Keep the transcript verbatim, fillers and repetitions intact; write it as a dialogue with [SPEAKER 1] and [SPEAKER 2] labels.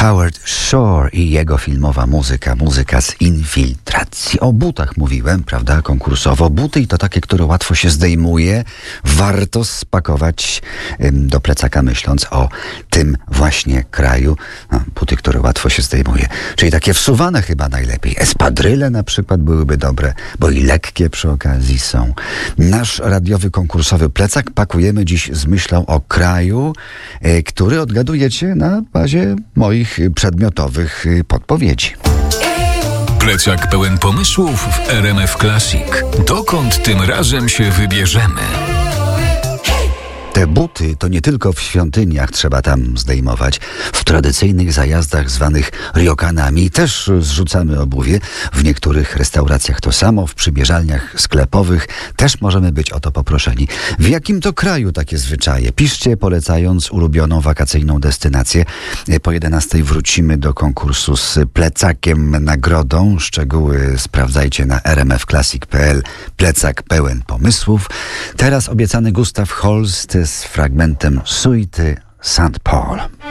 [SPEAKER 1] Howard Shore i jego filmowa muzyka, muzyka z infiltracji. O butach mówiłem, prawda, konkursowo. Buty i to takie, które łatwo się zdejmuje. Warto spakować do plecaka, myśląc o tym właśnie kraju. No, buty, które łatwo się zdejmuje. Czyli takie wsuwane chyba najlepiej. Espadryle na przykład byłyby dobre, bo i lekkie przy okazji są. Nasz radiowy konkursowy plecak pakujemy dziś z myślą o kraju, który odgadujecie na bazie moich przedmiotowych podpowiedzi.
[SPEAKER 2] Plecak pełen pomysłów w R M F Classic. Dokąd tym razem się wybierzemy?
[SPEAKER 1] Te buty to nie tylko w świątyniach trzeba tam zdejmować. W tradycyjnych zajazdach zwanych ryokanami też zrzucamy obuwie. W niektórych restauracjach to samo, w przymierzalniach sklepowych też możemy być o to poproszeni. W jakim to kraju takie zwyczaje? Piszcie, polecając ulubioną wakacyjną destynację. Po jedenastej wrócimy do konkursu z plecakiem nagrodą. Szczegóły sprawdzajcie na r m f classic kropka p l. Plecak pełen pomysłów. Teraz obiecany Gustav Holst z fragmentem suity Saint Paul.